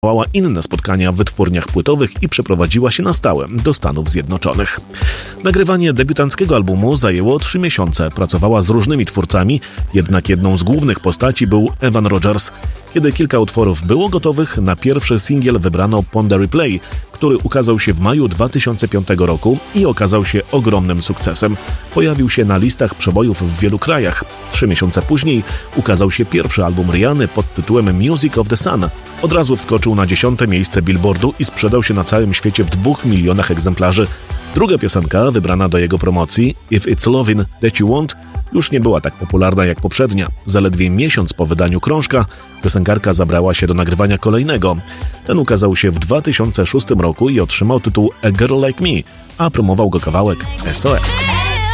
Wołała inne spotkania w wytwórniach płytowych i przeprowadziła się na stałe do Stanów Zjednoczonych. Nagrywanie debiutanckiego albumu zajęło 3 miesiące. Pracowała z różnymi twórcami, jednak jedną z głównych postaci był Evan Rogers. Kiedy kilka utworów było gotowych, na pierwszy singiel wybrano Pon the Replay, który ukazał się w maju 2005 roku i okazał się ogromnym sukcesem. Pojawił się na listach przebojów w wielu krajach. 3 miesiące później ukazał się pierwszy album Rihanny pod tytułem Music of the Sun. Od razu wskoczył na 10. miejsce Billboardu i sprzedał się na całym świecie w 2 milionach egzemplarzy. Druga piosenka, wybrana do jego promocji, If It's Lovin' That You Want, już nie była tak popularna jak poprzednia. Zaledwie miesiąc po wydaniu krążka piosenkarka zabrała się do nagrywania kolejnego. Ten ukazał się w 2006 roku i otrzymał tytuł A Girl Like Me, a promował go kawałek SOS.